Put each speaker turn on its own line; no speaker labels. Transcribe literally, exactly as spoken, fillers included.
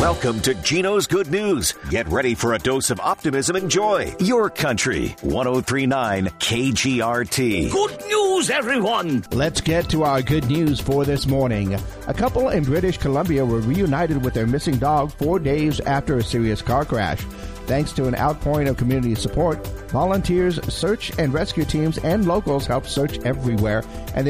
Welcome to Gino's Good News. Get ready for a dose of optimism and joy. Your country. one oh three point nine K G R T.
Good news, everyone.
Let's get to our good news for this morning. A couple in British Columbia were reunited with their missing dog four days after a serious car crash. Thanks to an outpouring of community support, volunteers, search and rescue teams, and locals helped search everywhere, and they